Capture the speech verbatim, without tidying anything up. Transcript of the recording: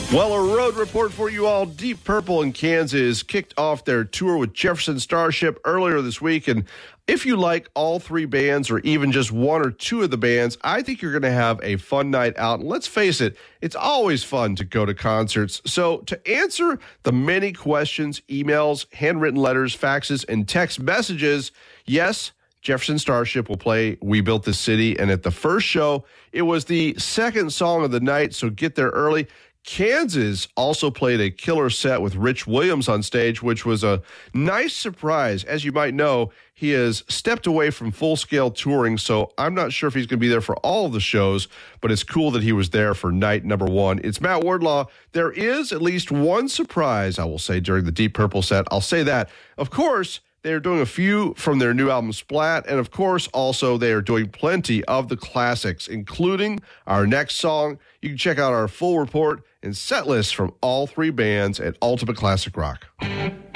Well, a road report for you all. Deep Purple in Kansas kicked off their tour with Jefferson Starship earlier this week. And if you like all three bands or even just one or two of the bands, I think you're going to have a fun night out. And let's face it, it's always fun to go to concerts. So to answer the many questions, emails, handwritten letters, faxes, and text messages, yes, Jefferson Starship will play We Built This City. And at the first show, it was the second song of the night, so get there early. Kansas also played a killer set with Rich Williams on stage, which was a nice surprise. As you might know, he has stepped away from full-scale touring, so I'm not sure if he's going to be there for all of the shows, but it's cool that he was there for night number one. It's Matt Wardlaw. There is at least one surprise, I will say, during the Deep Purple set. I'll say that. Of course, they're doing a few from their new album Splat, and of course, also they are doing plenty of the classics, including our next song. You can check out our full report and set list from all three bands at Ultimate Classic Rock.